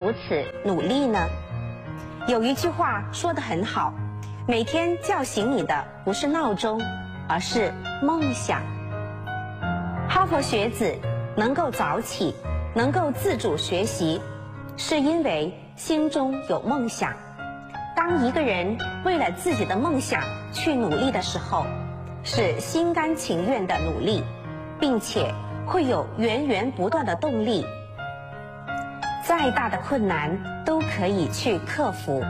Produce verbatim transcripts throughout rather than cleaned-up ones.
如此努力呢？有一句话说得很好，每天叫醒你的不是闹钟，而是梦想。哈佛学子能够早起，能够自主学习，是因为心中有梦想。当一个人为了自己的梦想去努力的时候，是心甘情愿的努力，并且会有源源不断的动力。再大的困难都可以去克服。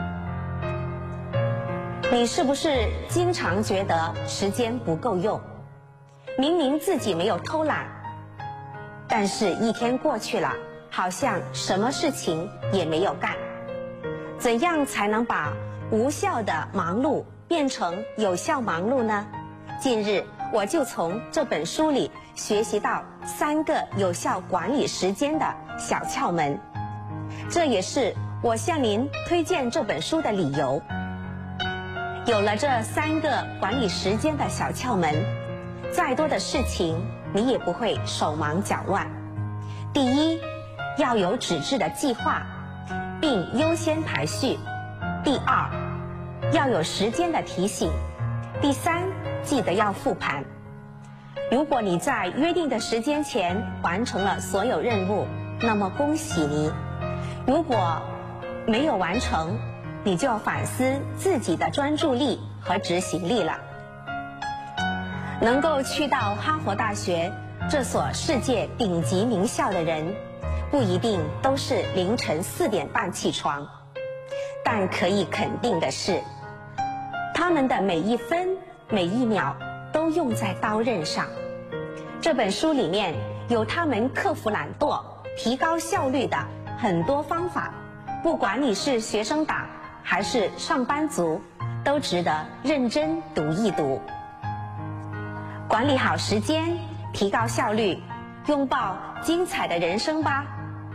你是不是经常觉得时间不够用？明明自己没有偷懒，但是一天过去了，好像什么事情也没有干。怎样才能把无效的忙碌变成有效忙碌呢？近日我就从这本书里学习到三个有效管理时间的小窍门，这也是我向您推荐这本书的理由。有了这三个管理时间的小窍门，再多的事情你也不会手忙脚乱。第一，要有纸质的计划，并优先排序。第二，要有时间的提醒。第三，记得要复盘。如果你在约定的时间前完成了所有任务，那么恭喜你。如果没有完成，你就要反思自己的专注力和执行力了。能够去到哈佛大学这所世界顶级名校的人，不一定都是凌晨四点半起床，但可以肯定的是，他们的每一分每一秒都用在刀刃上。这本书里面有他们克服懒惰、提高效率的很多方法，不管你是学生党还是上班族，都值得认真读一读。管理好时间，提高效率，拥抱精彩的人生吧。